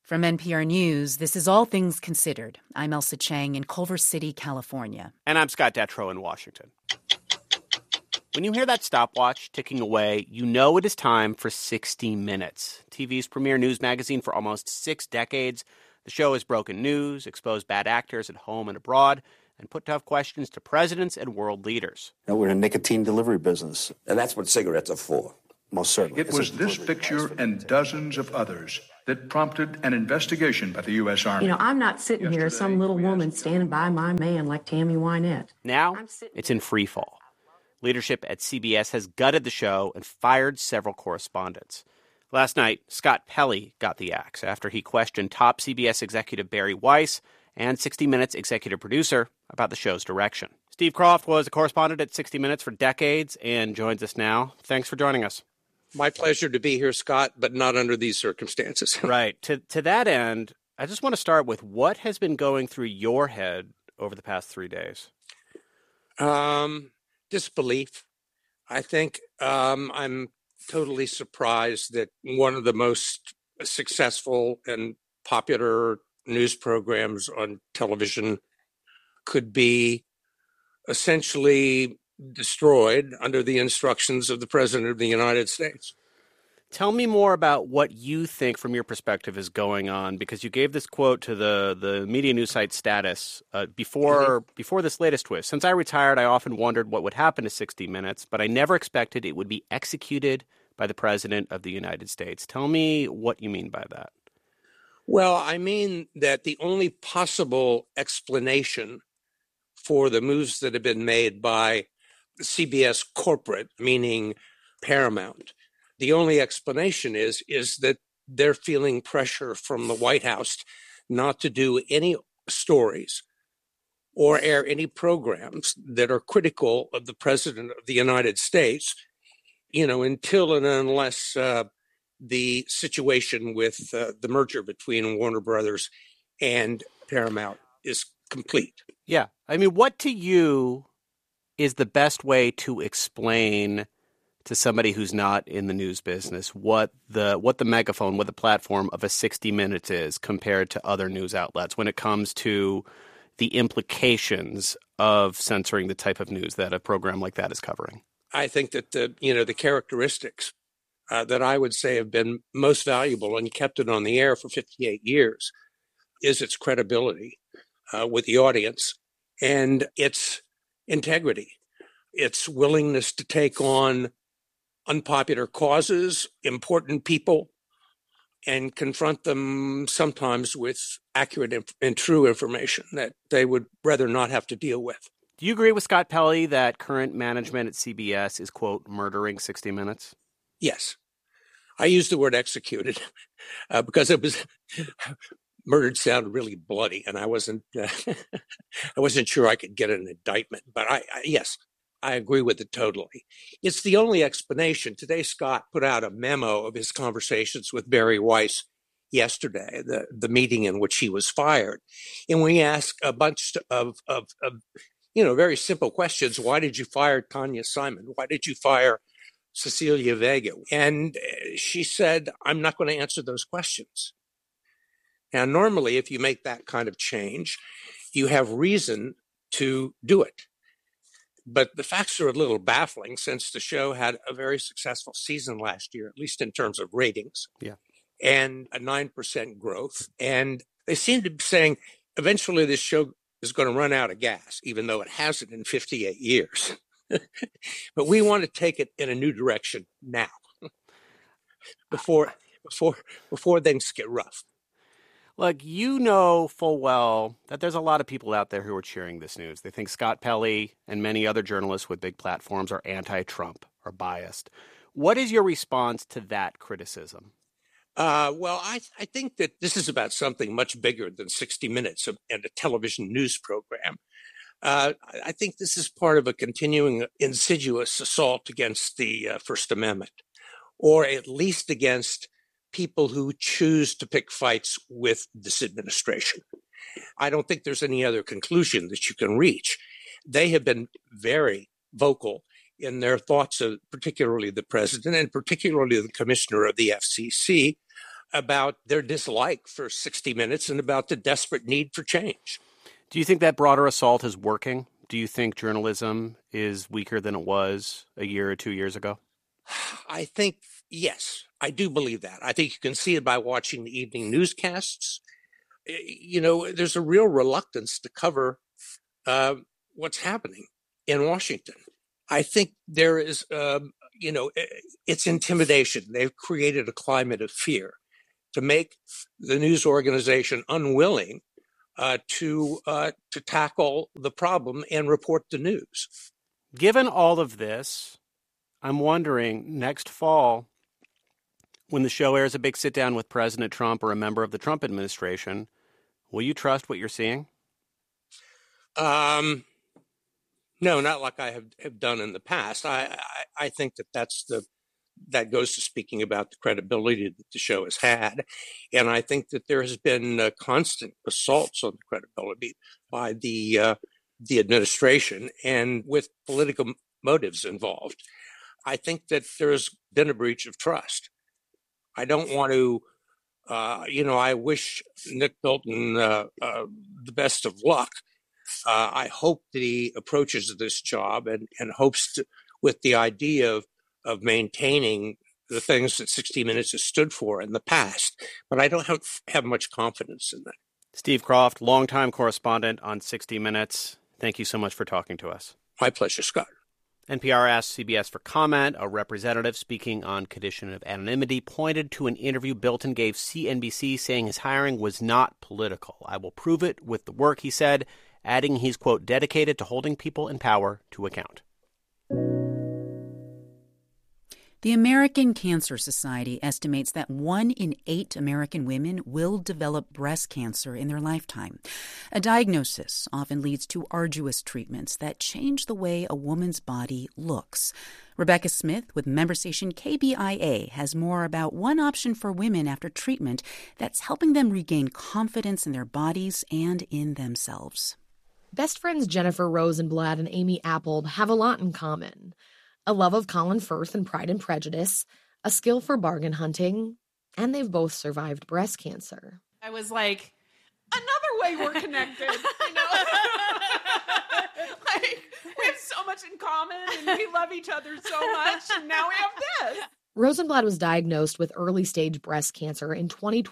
From NPR News, this is All Things Considered. I'm Elsa Chang in Culver City, California. And I'm Scott Detrow in Washington. When you hear that stopwatch ticking away, you know it is time for 60 Minutes, TV's premier news magazine for almost 6 decades. The show has broken news, exposed bad actors at home and abroad, and put tough questions to presidents and world leaders. Now, we're in a nicotine delivery business. And that's what cigarettes are for. Most certainly. It was this picture and dozens of others that prompted an investigation by the U.S. Army. You know, I'm not sitting here as some little woman standing by my man like Tammy Wynette. Now, it's in free fall. Leadership at CBS has gutted the show and fired several correspondents. Last night, Scott Pelley got the axe after he questioned top CBS executive Barry Weiss and 60 Minutes executive producer about the show's direction. Steve Kroft was a correspondent at 60 Minutes for decades and joins us now. Thanks for joining us. My pleasure to be here, Scott, but not under these circumstances. Right. To that end, I just want to start with what has been going through your head over the past 3 days? Disbelief. I think I'm totally surprised that one of the most successful and popular news programs on television could be essentially destroyed under the instructions of the President of the United States. Tell me more about what you think from your perspective is going on, because you gave this quote to the media news site Status before this latest twist. Since I retired, I often wondered what would happen to 60 Minutes, but I never expected it would be executed by the President of the United States. Tell me what you mean by that. Well, I mean that the only possible explanation for the moves that have been made by CBS corporate, meaning Paramount, the only explanation is that they're feeling pressure from the White House not to do any stories or air any programs that are critical of the President of the United States, until and unless the situation with the merger between Warner Brothers and Paramount is complete. Yeah. I mean, what to you is the best way to explain to somebody who's not in the news business what the megaphone, what the platform of a 60 Minutes is compared to other news outlets when it comes to the implications of censoring the type of news that a program like that is covering? I think that the characteristics that I would say have been most valuable and kept it on the air for 58 years is its credibility with the audience and its integrity, its willingness to take on unpopular causes, important people, and confront them sometimes with accurate and true information that they would rather not have to deal with. Do you agree with Scott Pelley that current management at CBS is, quote, murdering 60 Minutes? Yes. I used the word executed because it was murdered sounded really bloody, and I wasn't sure I could get an indictment. But yes, I agree with it totally. It's the only explanation. Today, Scott put out a memo of his conversations with Barry Weiss yesterday, the meeting in which he was fired. And we asked a bunch of very simple questions. Why did you fire Tanya Simon? Why did you fire Cecilia Vega? And she said, I'm not going to answer those questions. Now, normally, if you make that kind of change, you have reason to do it. But the facts are a little baffling since the show had a very successful season last year, at least in terms of ratings, and a 9% growth. And they seem to be saying eventually this show is going to run out of gas, even though it hasn't in 58 years. But we want to take it in a new direction now, before things get rough. Look, you know full well that there's a lot of people out there who are cheering this news. They think Scott Pelley and many other journalists with big platforms are anti-Trump or biased. What is your response to that criticism? Well, I think that this is about something much bigger than 60 Minutes and a television news program. I think this is part of a continuing insidious assault against the First Amendment, or at least against people who choose to pick fights with this administration. I don't think there's any other conclusion that you can reach. They have been very vocal in their thoughts of particularly the president and particularly the commissioner of the FCC about their dislike for 60 Minutes and about the desperate need for change. Do you think that broader assault is working? Do you think journalism is weaker than it was a year or 2 years ago? I think, yes, I do believe that. I think you can see it by watching the evening newscasts. You know, there's a real reluctance to cover what's happening in Washington. I think there is, it's intimidation. They've created a climate of fear to make the news organization unwilling to tackle the problem and report the news. Given all of this, I'm wondering next fall, when the show airs a big sit down with President Trump or a member of the Trump administration, will you trust what you're seeing? No, not like I have done in the past. I think that goes to speaking about the credibility that the show has had. And I think that there has been constant assaults on the credibility by the administration and with political motives involved. I think that there's been a breach of trust. I don't want to, I wish Nick Bilton the best of luck. I hope that he approaches this job and hopes to, with the idea of maintaining the things that 60 Minutes has stood for in the past. But I don't have much confidence in that. Steve Kroft, longtime correspondent on 60 Minutes. Thank you so much for talking to us. My pleasure, Scott. NPR asked CBS for comment. A representative speaking on condition of anonymity pointed to an interview Bilton gave CNBC saying his hiring was not political. I will prove it with the work, he said, adding he's, quote, dedicated to holding people in power to account. The American Cancer Society estimates that 1 in 8 American women will develop breast cancer in their lifetime. A diagnosis often leads to arduous treatments that change the way a woman's body looks. Rebecca Smith with member station KBIA has more about one option for women after treatment that's helping them regain confidence in their bodies and in themselves. Best friends Jennifer Rosenblatt and Amy Appold have a lot in common. A love of Colin Firth and Pride and Prejudice, a skill for bargain hunting, and they've both survived breast cancer. I was like, another way we're connected, you know? Like, we have so much in common, and we love each other so much, and now we have this. Rosenblatt was diagnosed with early-stage breast cancer in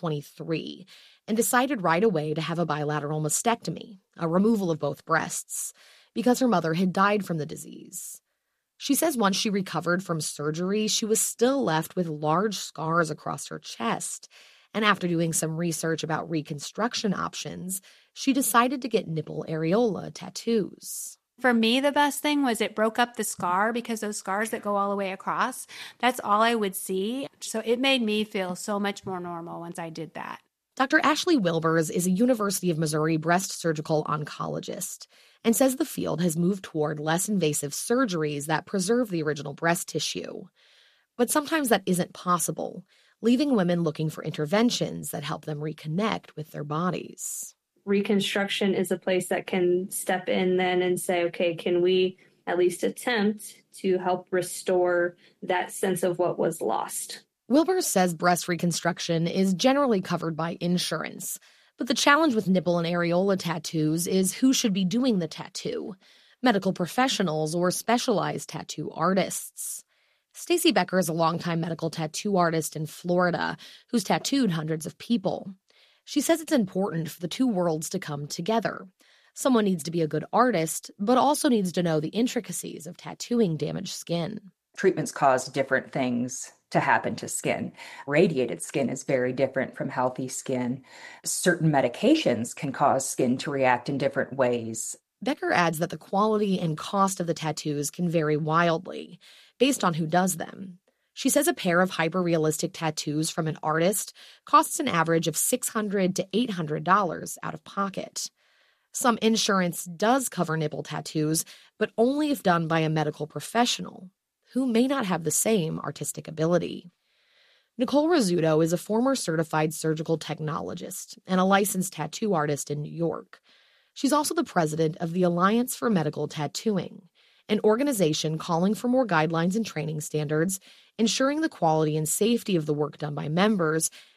2023 and decided right away to have a bilateral mastectomy, a removal of both breasts, because her mother had died from the disease. She says once she recovered from surgery, she was still left with large scars across her chest. And after doing some research about reconstruction options, she decided to get nipple areola tattoos. For me, the best thing was it broke up the scar, because those scars that go all the way across, that's all I would see. So it made me feel so much more normal once I did that. Dr. Ashley Wilbers is a University of Missouri breast surgical oncologist and says the field has moved toward less invasive surgeries that preserve the original breast tissue. But sometimes that isn't possible, leaving women looking for interventions that help them reconnect with their bodies. Reconstruction is a place that can step in then and say, okay, can we at least attempt to help restore that sense of what was lost? Wilbers says breast reconstruction is generally covered by insurance, but the challenge with nipple and areola tattoos is who should be doing the tattoo, medical professionals or specialized tattoo artists. Stacey Becker is a longtime medical tattoo artist in Florida who's tattooed hundreds of people. She says it's important for the two worlds to come together. Someone needs to be a good artist, but also needs to know the intricacies of tattooing damaged skin. Treatments cause different things to happen to skin. Radiated skin is very different from healthy skin. Certain medications can cause skin to react in different ways. Becker adds that the quality and cost of the tattoos can vary wildly based on who does them. She says a pair of hyper-realistic tattoos from an artist costs an average of $600 to $800 out of pocket. Some insurance does cover nipple tattoos, but only if done by a medical professional who may not have the same artistic ability. Nicole Rizzuto is a former certified surgical technologist and a licensed tattoo artist in New York. She's also the president of the Alliance for Medical Tattooing, an organization calling for more guidelines and training standards, ensuring the quality and safety of the work done by members,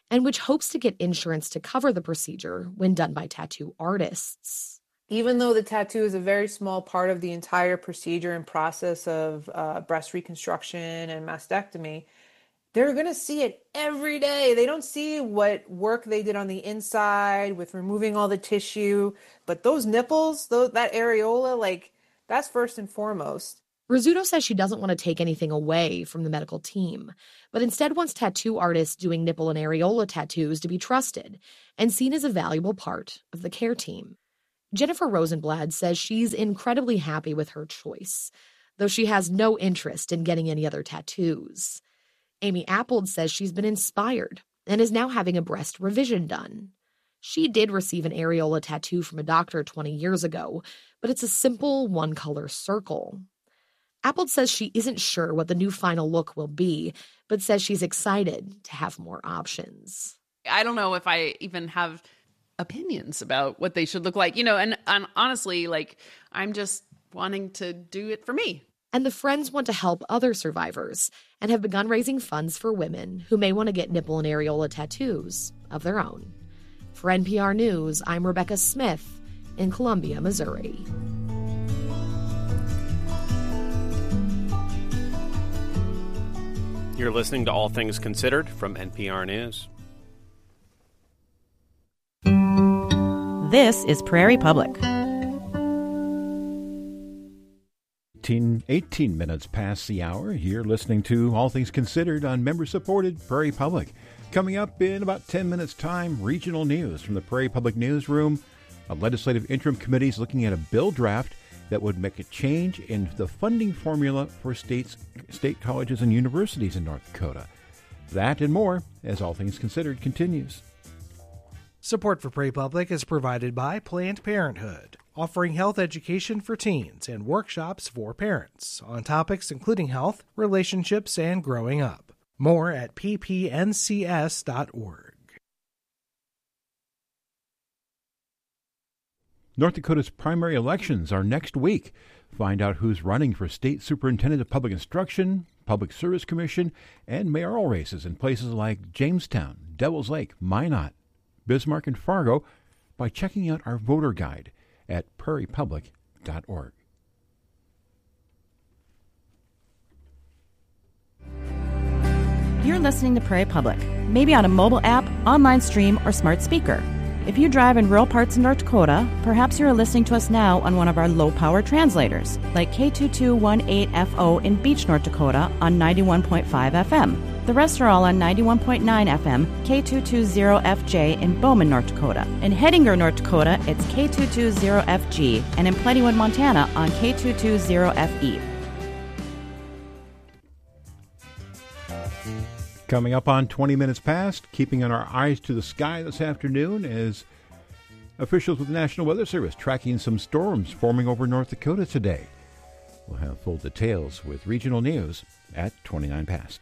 and which hopes to get insurance to cover the procedure when done by tattoo artists. Even though the tattoo is a very small part of the entire procedure and process of breast reconstruction and mastectomy, they're going to see it every day. They don't see what work they did on the inside with removing all the tissue. But those nipples, that areola, that's first and foremost. Rizzuto says she doesn't want to take anything away from the medical team, but instead wants tattoo artists doing nipple and areola tattoos to be trusted and seen as a valuable part of the care team. Jennifer Rosenblad says she's incredibly happy with her choice, though she has no interest in getting any other tattoos. Amy Appold says she's been inspired and is now having a breast revision done. She did receive an areola tattoo from a doctor 20 years ago, but it's a simple one-color circle. Appold says she isn't sure what the new final look will be, but says she's excited to have more options. I don't know if I even have opinions about what they should look like, and honestly, I'm just wanting to do it for me. And the Friends want to help other survivors and have begun raising funds for women who may want to get nipple and areola tattoos of their own. For NPR News, I'm Rebecca Smith in Columbia, Missouri. You're listening to All Things Considered from NPR News. This is Prairie Public. 18 minutes past the hour. You're listening to All Things Considered on member-supported Prairie Public. Coming up in about 10 minutes' time, regional news from the Prairie Public Newsroom. A legislative interim committee is looking at a bill draft that would make a change in the funding formula for state colleges and universities in North Dakota. That and more as All Things Considered continues. Support for Prairie Public is provided by Planned Parenthood, offering health education for teens and workshops for parents on topics including health, relationships, and growing up. More at ppncs.org. North Dakota's primary elections are next week. Find out who's running for State Superintendent of Public Instruction, Public Service Commission, and mayoral races in places like Jamestown, Devils Lake, Minot, Bismarck, and Fargo by checking out our voter guide at prairiepublic.org. You're listening to Prairie Public, maybe on a mobile app, online stream, or smart speaker. If you drive in rural parts of North Dakota, perhaps you're listening to us now on one of our low-power translators, like K2218FO in Beach, North Dakota on 91.5 FM. The rest are all on 91.9 FM, K220FJ in Bowman, North Dakota. In Hettinger, North Dakota, it's K220FG, and in Plentywood, Montana on K220FE. Coming up on 20 minutes past, keeping our eyes to the sky this afternoon as officials with the National Weather Service tracking some storms forming over North Dakota today. We'll have full details with regional news at 29 past.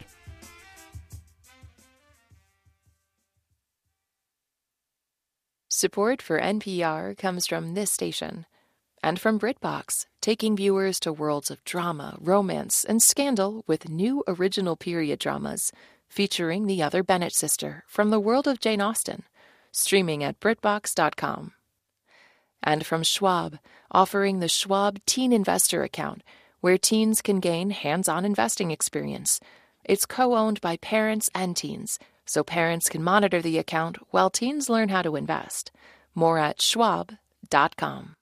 Support for NPR comes from this station and from BritBox, taking viewers to worlds of drama, romance, and scandal with new original period dramas featuring the other Bennett sister from the world of Jane Austen, streaming at BritBox.com. And from Schwab, offering the Schwab Teen Investor Account, where teens can gain hands-on investing experience. It's co-owned by parents and teens, so parents can monitor the account while teens learn how to invest. More at schwab.com.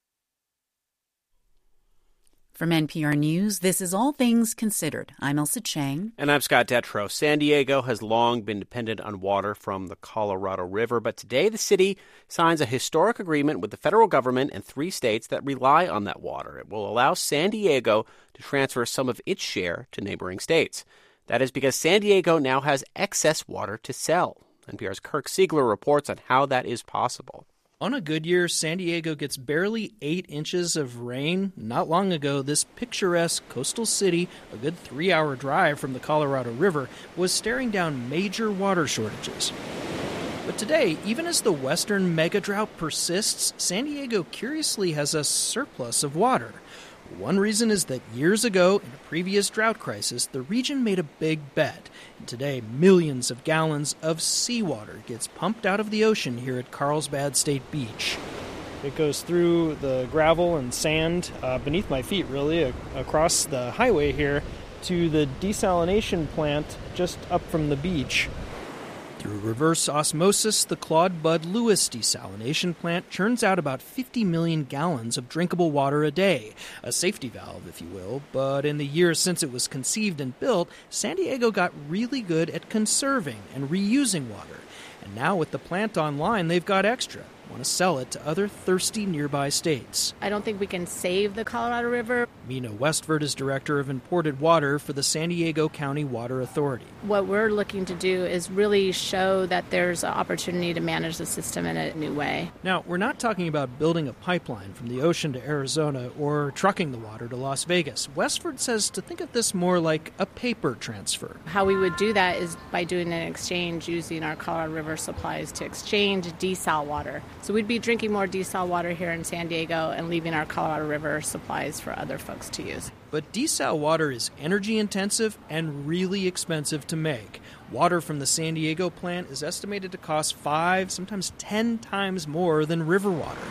From NPR News, this is All Things Considered. I'm Elsa Chang. And I'm Scott Detrow. San Diego has long been dependent on water from the Colorado River, but today the city signs a historic agreement with the federal government and 3 states that rely on that water. It will allow San Diego to transfer some of its share to neighboring states. That is because San Diego now has excess water to sell. NPR's Kirk Siegler reports on how that is possible. On a good year, San Diego gets barely 8 inches of rain. Not long ago, this picturesque coastal city, a good 3-hour drive from the Colorado River, was staring down major water shortages. But today, even as the western mega drought persists, San Diego curiously has a surplus of water. One reason is that years ago, in a previous drought crisis, the region made a big bet. And today, millions of gallons of seawater gets pumped out of the ocean here at Carlsbad State Beach. It goes through the gravel and sand beneath my feet, really, across the highway here to the desalination plant just up from the beach. Through reverse osmosis, the Claude Bud Lewis desalination plant churns out about 50 million gallons of drinkable water a day, a safety valve, if you will. But in the years since it was conceived and built, San Diego got really good at conserving and reusing water. And now with the plant online, they've got extra. Want to sell it to other thirsty nearby states. I don't think we can save the Colorado River. Mina Westford is director of imported water for the San Diego County Water Authority. What we're looking to do is really show that there's an opportunity to manage the system in a new way. Now, we're not talking about building a pipeline from the ocean to Arizona or trucking the water to Las Vegas. Westford says to think of this more like a paper transfer. How we would do that is by doing an exchange using our Colorado River supplies to exchange desal water. So we'd be drinking more desal water here in San Diego and leaving our Colorado River supplies for other folks to use. But desal water is energy intensive and really expensive to make. Water from the San Diego plant is estimated to cost 5, sometimes 10 times more than river water.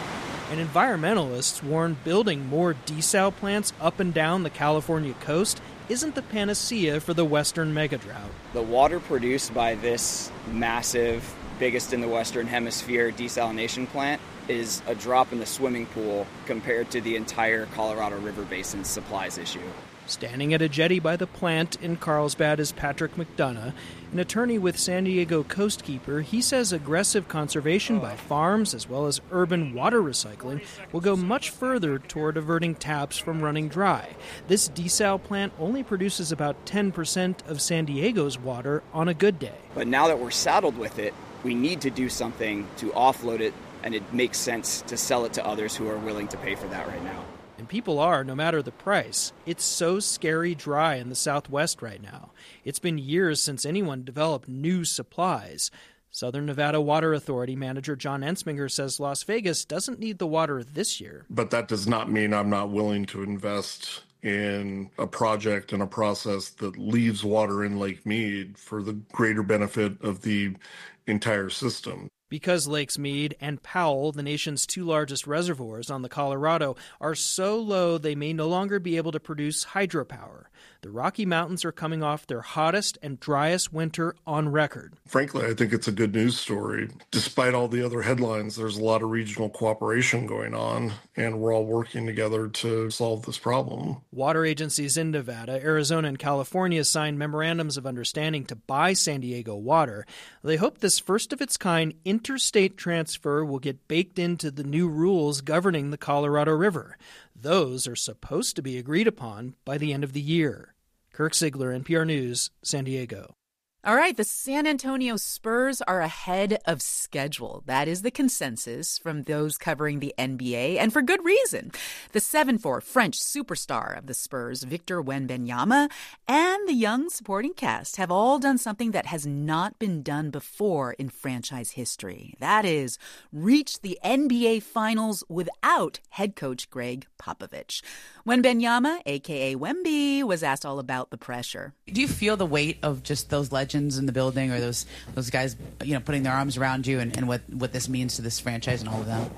And environmentalists warn building more desal plants up and down the California coast isn't the panacea for the western megadrought. The water produced by this massive, biggest in the Western Hemisphere desalination plant is a drop in the swimming pool compared to the entire Colorado River Basin supplies issue. Standing at a jetty by the plant in Carlsbad is Patrick McDonough, an attorney with San Diego Coastkeeper. He says aggressive conservation by farms as well as urban water recycling will go much further toward averting taps from running dry. This desal plant only produces about 10% of San Diego's water on a good day. But now that we're saddled with it, we need to do something to offload it, and it makes sense to sell it to others who are willing to pay for that right now. And people are, no matter the price. It's so scary dry in the Southwest right now. It's been years since anyone developed new supplies. Southern Nevada Water Authority manager John Ensminger says Las Vegas doesn't need the water this year. But that does not mean I'm not willing to invest in a project and a process that leaves water in Lake Mead for the greater benefit of the entire system. Because Lakes Mead and Powell, the nation's two largest reservoirs on the Colorado, are so low they may no longer be able to produce hydropower. The Rocky Mountains are coming off their hottest and driest winter on record. Frankly, I think it's a good news story. Despite all the other headlines, there's a lot of regional cooperation going on, and we're all working together to solve this problem. Water agencies in Nevada, Arizona, and California signed memorandums of understanding to buy San Diego water. They hope this first-of-its-kind interstate transfer will get baked into the new rules governing the Colorado River. Those are supposed to be agreed upon by the end of the year. Kirk Ziegler, NPR News, San Diego. All right, the San Antonio Spurs are ahead of schedule. That is the consensus from those covering the NBA, and for good reason. The 7'4" French superstar of the Spurs, Victor Wembanyama, and the young supporting cast have all done something that has not been done before in franchise history. That is, reach the NBA Finals without head coach Greg Popovich. Wembanyama, a.k.a. Wemby, was asked all about the pressure. Do you feel the weight of just those legends in the building, or those guys, putting their arms around you, and what this means to this franchise and all of them?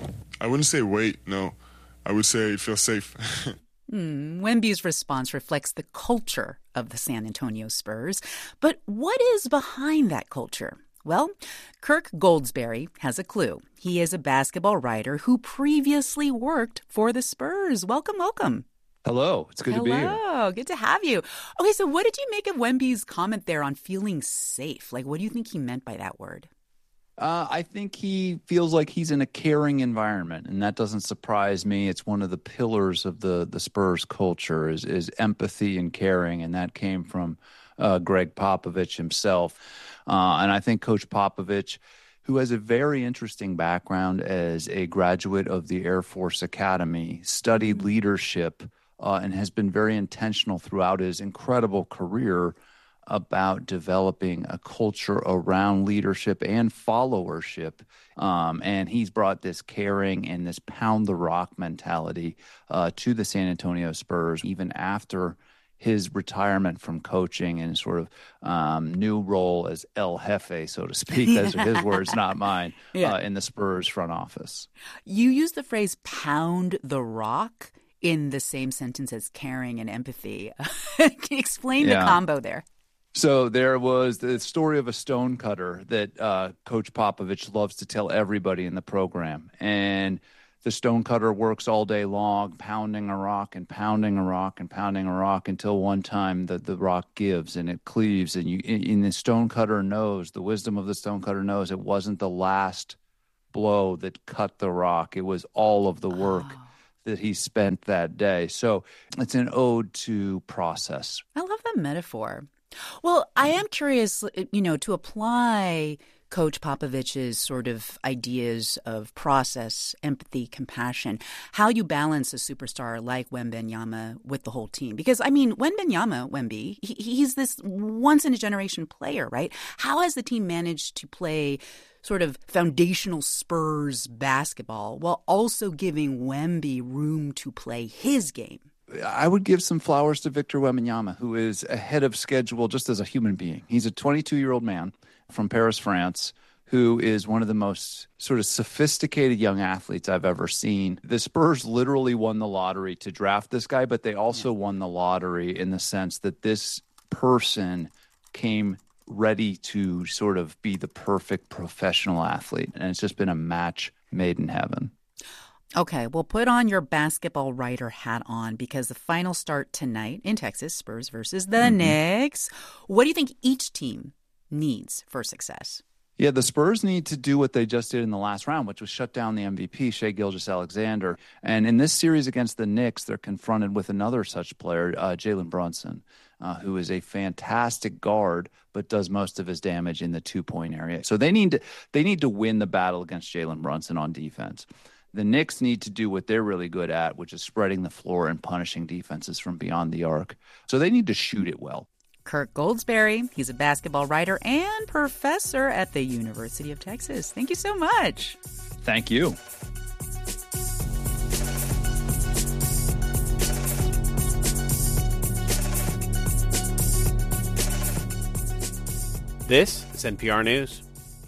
I wouldn't say weight, no. I would say feel safe. Wemby's response reflects the culture of the San Antonio Spurs. But what is behind that culture? Well, Kirk Goldsberry has a clue. He is a basketball writer who previously worked for the Spurs. Welcome. Hello. It's good to be here. Hello. Good to have you. Okay, so what did you make of Wemby's comment there on feeling safe? Like, what do you think he meant by that word? I think he feels like he's in a caring environment, and that doesn't surprise me. It's one of the pillars of the Spurs culture is empathy and caring, and that came from Greg Popovich himself. And I think Coach Popovich, who has a very interesting background as a graduate of the Air Force Academy, studied leadership, and has been very intentional throughout his incredible career about developing a culture around leadership and followership. And he's brought this caring and this pound the rock mentality to the San Antonio Spurs, even after his retirement from coaching and sort of new role as El Jefe, so to speak. Those are his words, not mine, in the Spurs front office. You use the phrase pound the rock in the same sentence as caring and empathy. Can you explain the combo there? So there was the story of a stonecutter that Coach Popovich loves to tell everybody in the program. And the stonecutter works all day long, pounding a rock and pounding a rock and pounding a rock until one time the rock gives and it cleaves. And the stonecutter knows, the wisdom of the stonecutter knows it wasn't the last blow that cut the rock. It was all of the work that he spent that day. So it's an ode to process. I love that metaphor. Well, I am curious, to apply Coach Popovich's sort of ideas of process, empathy, compassion, how you balance a superstar like Wembanyama with the whole team. Because, Wemby, he's this once-in-a-generation player, right? How has the team managed to play sort of foundational Spurs basketball while also giving Wemby room to play his game? I would give some flowers to Victor Wembanyama, who is ahead of schedule just as a human being. He's a 22-year-old man from Paris, France, who is one of the most sort of sophisticated young athletes I've ever seen. The Spurs literally won the lottery to draft this guy, but they also won the lottery in the sense that this person came ready to sort of be the perfect professional athlete. And it's just been a match made in heaven. Okay, well, put on your basketball writer hat on because the final start tonight in Texas, Spurs versus the Knicks. What do you think each team needs for success? Yeah, the Spurs need to do what they just did in the last round, which was shut down the MVP, Shai Gilgeous-Alexander. And in this series against the Knicks, they're confronted with another such player, Jalen Brunson, who is a fantastic guard, but does most of his damage in the two-point area. So they need to win the battle against Jalen Brunson on defense. The Knicks need to do what they're really good at, which is spreading the floor and punishing defenses from beyond the arc. So they need to shoot it well. Kirk Goldsberry, he's a basketball writer and professor at the University of Texas. Thank you so much. Thank you. This is NPR News.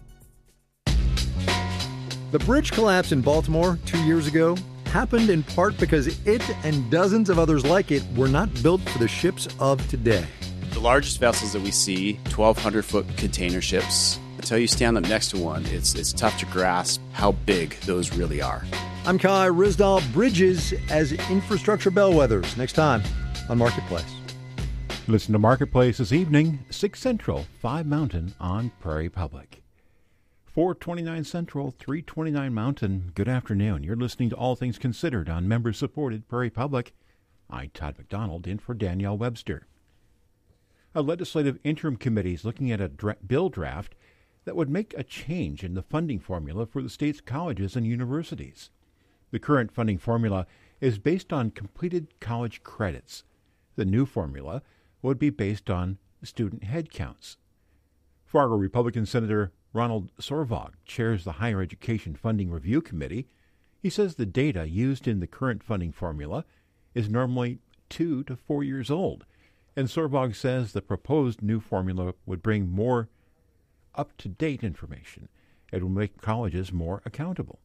The bridge collapse in Baltimore 2 years ago happened in part because it and dozens of others like it were not built for the ships of today. The largest vessels that we see, 1,200-foot container ships. Until you stand up next to one, it's tough to grasp how big those really are. I'm Kai Ryssdal. Bridges as infrastructure bellwethers. Next time on Marketplace. Listen to Marketplace this evening, 6 Central, 5 Mountain on Prairie Public. 429 Central, 329 Mountain. Good afternoon. You're listening to All Things Considered on member-supported Prairie Public. I'm Todd McDonald, in for Danielle Webster. A legislative interim committee is looking at a bill draft that would make a change in the funding formula for the state's colleges and universities. The current funding formula is based on completed college credits. The new formula would be based on student headcounts. Fargo Republican Senator Ronald Sorvog chairs the Higher Education Funding Review Committee. He says the data used in the current funding formula is normally 2 to 4 years old, and Sorvog says the proposed new formula would bring more up-to-date information. It will make colleges more accountable.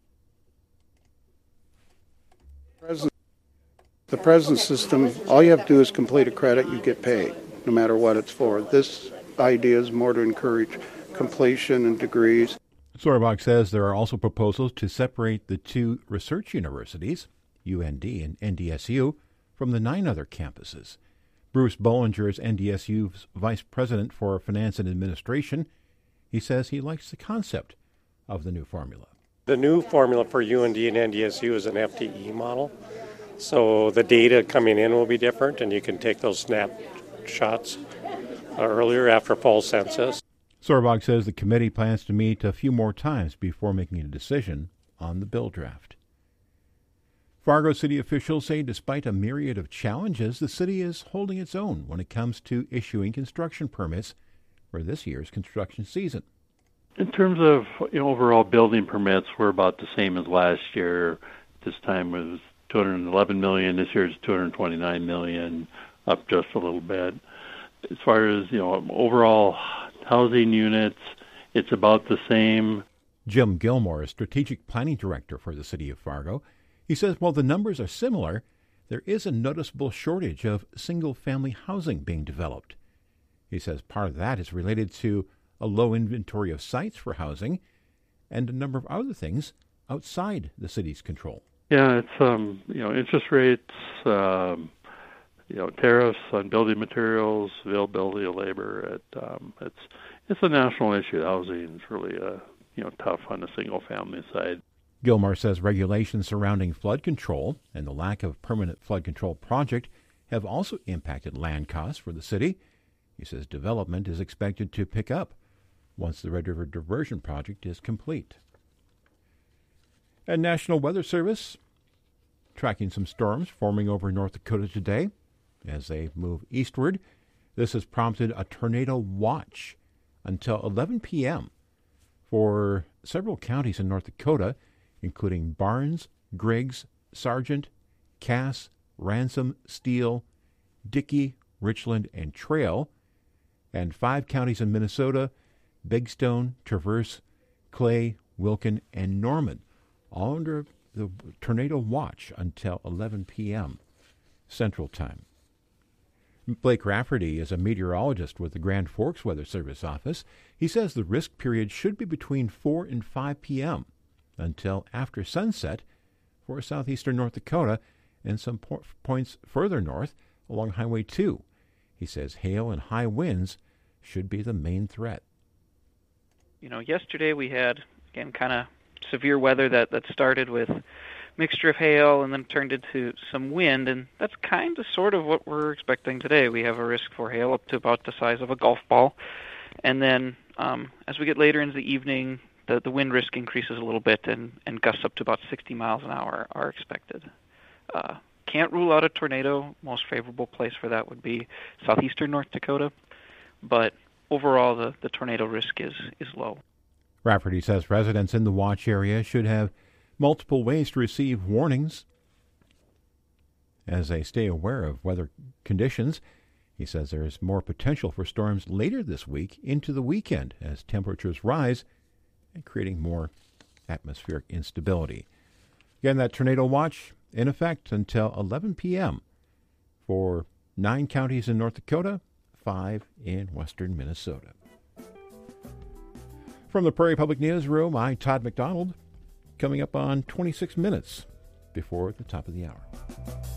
The present system, all you have to do is complete a credit, you get paid, no matter what it's for. This idea is more to encourage completion and degrees. Sorvog says there are also proposals to separate the 2 research universities, UND and NDSU, from the 9 other campuses. Bruce Bollinger is NDSU's Vice President for Finance and Administration. He says he likes the concept of the new formula. The new formula for UND and NDSU is an FTE model. So the data coming in will be different, and you can take those snapshots earlier after fall census. Sorvog says the committee plans to meet a few more times before making a decision on the bill draft. Fargo city officials say despite a myriad of challenges, the city is holding its own when it comes to issuing construction permits for this year's construction season. In terms of overall building permits, we're about the same as last year. This time it was 211 million. This year it's 229 million, up just a little bit. As far as overall housing units, it's about the same. Jim Gilmore is strategic planning director for the city of Fargo. He says while the numbers are similar, there is a noticeable shortage of single-family housing being developed. He says part of that is related to a low inventory of sites for housing and a number of other things outside the city's control. Yeah, it's interest rates, tariffs on building materials, availability of labor. It's a national issue. Housing is really tough on the single-family side. Gilmore says regulations surrounding flood control and the lack of permanent flood control project have also impacted land costs for the city. He says development is expected to pick up once the Red River Diversion Project is complete. And National Weather Service tracking some storms forming over North Dakota today as they move eastward. This has prompted a tornado watch until 11 p.m. for several counties in North Dakota, including Barnes, Griggs, Sargent, Cass, Ransom, Steele, Dickey, Richland, and Trail, and 5 counties in Minnesota, Big Stone, Traverse, Clay, Wilkin, and Norman, all under the tornado watch until 11 p.m. Central Time. Blake Rafferty is a meteorologist with the Grand Forks Weather Service office. He says the risk period should be between 4 and 5 p.m. until after sunset for southeastern North Dakota and some points further north along Highway 2. He says hail and high winds should be the main threat. Yesterday we had, again, kind of severe weather that started with mixture of hail and then turned into some wind, and that's kind of sort of what we're expecting today. We have a risk for hail up to about the size of a golf ball, and then as we get later into the evening, the wind risk increases a little bit, and gusts up to about 60 miles an hour are expected. Can't rule out a tornado. Most favorable place for that would be southeastern North Dakota, but overall the tornado risk is low. Rafferty says residents in the watch area should have multiple ways to receive warnings as they stay aware of weather conditions. He says there is more potential for storms later this week into the weekend as temperatures rise and creating more atmospheric instability. Again, that tornado watch in effect until 11 p.m. for 9 counties in North Dakota, 5 in western Minnesota. From the Prairie Public Newsroom, I'm Todd McDonald. Coming up on 26 minutes before the top of the hour.